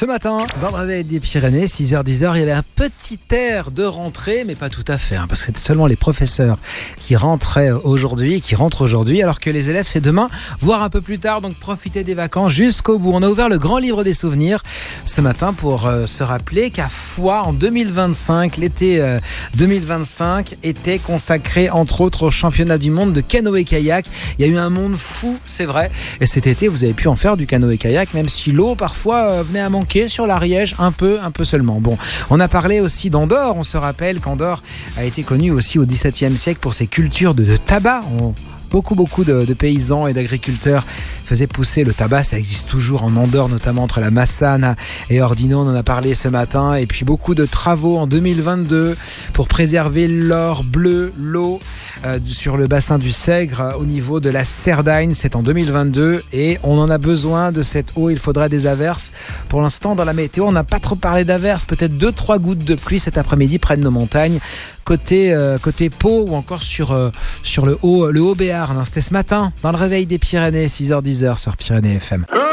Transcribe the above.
Ce matin, dans le réveil des Pyrénées, 6h-10h, il y avait un petit air de rentrée, mais pas tout à fait, parce que c'était seulement les professeurs qui rentrent aujourd'hui, alors que les élèves, c'est demain, voire un peu plus tard, donc profitez des vacances jusqu'au bout. On a ouvert le grand livre des souvenirs ce matin pour se rappeler qu'à Foix, en 2025, l'été 2025 était consacré, entre autres, au championnat du monde de canoë-kayak. Il y a eu un monde fou, c'est vrai, et cet été, vous avez pu en faire du canoë-kayak, même si l'eau, parfois, venait à manquer sur l'Ariège, un peu seulement. Bon, on a parlé aussi d'Andorre. On se rappelle qu'Andorre a été connu aussi au XVIIe siècle pour ses cultures de tabac. Beaucoup de paysans et d'agriculteurs faisaient pousser le tabac. Ça existe toujours en Andorre, notamment entre la Massane et Ordino. On en a parlé ce matin. Et puis beaucoup de travaux en 2022 pour préserver l'or bleu, l'eau sur le bassin du Sègre au niveau de la Cerdagne. C'est en 2022 et on en a besoin de cette eau. Il faudra des averses. Pour l'instant, dans la météo, on n'a pas trop parlé d'averses. Peut-être 2-3 gouttes de pluie cet après-midi près de nos montagnes. Côté Pau ou encore sur le Haut-Béarn. C'était ce matin dans le réveil des Pyrénées, 6h-10h sur Pyrénées FM.